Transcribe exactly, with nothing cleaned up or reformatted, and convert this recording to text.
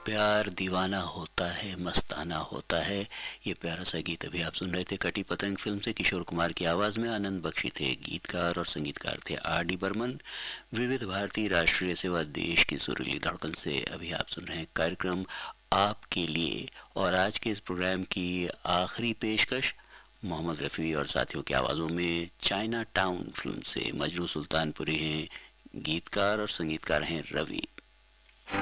प्यार दीवाना होता है मस्ताना होता है। ये प्यारा सा गीत अभी आप सुन रहे थे कटी पतंग फिल्म से, किशोर कुमार की आवाज़ में। आनंद बख्शी थे गीतकार और संगीतकार थे आर डी बर्मन। विविध भारती राष्ट्रीय सेवा देश की सुरीली धड़कन से अभी आप सुन रहे हैं कार्यक्रम आपके लिए। और आज के इस प्रोग्राम की आखिरी पेशकश मोहम्मद रफ़ी और साथियों की आवाज़ों में चाइना टाउन फिल्म से। मजरू सुल्तानपुरी हैं गीतकार और संगीतकार हैं रवि।